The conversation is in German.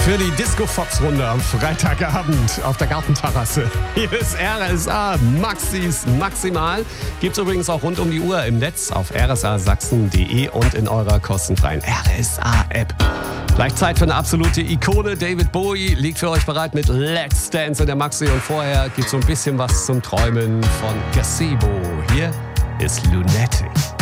für die Disco-Fox-Runde am Freitagabend auf der Gartenterrasse. Hier ist RSA Maxis Maximal. Gibt's übrigens auch rund um die Uhr im Netz auf rsasachsen.de und in eurer kostenfreien RSA-App. Gleich Zeit für eine absolute Ikone. David Bowie liegt für euch bereit mit Let's Dance in der Maxi. Und vorher gibt's so ein bisschen was zum Träumen von Gazebo. Hier ist Lunatic.